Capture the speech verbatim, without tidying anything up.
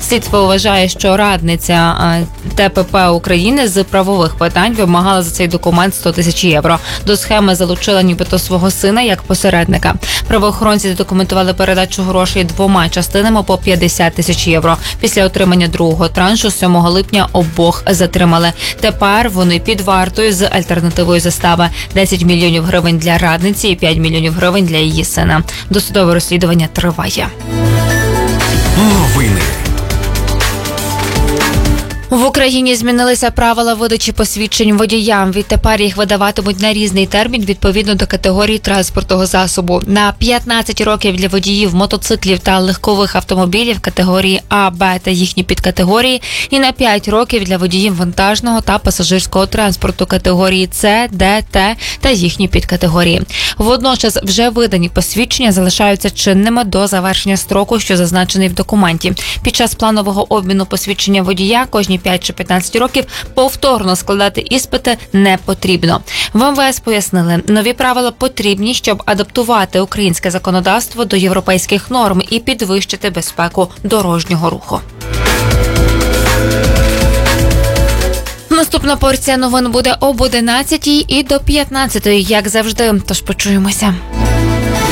Слідство вважає, що радниця Те Пе Пе України з правових питань вимагала за цей документ сто тисяч євро. До схеми залучила нібито свого сина як посередника. Правоохоронці задокументували передачу грошей двома частинами по п'ятдесят тисяч євро. Після отримання другого траншу сьомого липня обох затримали. Тепер вони під вартою з альтернативою застави – десять мільйонів гривень для радниці і п'ять мільйонів гривень для її сина. Досудове розслідування триває. Новини. В Україні змінилися правила видачі посвідчень водіям. Відтепер їх видаватимуть на різний термін відповідно до категорії транспортного засобу. На п'ятнадцять років для водіїв мотоциклів та легкових автомобілів категорії А, Б та їхні підкатегорії, і на п'ять років для водіїв вантажного та пасажирського транспорту категорії С, Д, Т та їхні підкатегорії. Водночас вже видані посвідчення залишаються чинними до завершення строку, що зазначений в документі. Під час планового обміну посвідчення водія кожні п'ять чи п'ятнадцять років повторно складати іспити не потрібно. В Ем Ве Ес пояснили, нові правила потрібні, щоб адаптувати українське законодавство до європейських норм і підвищити безпеку дорожнього руху. Наступна порція новин буде об одинадцятій і до п'ятнадцятої, як завжди. Тож почуємося.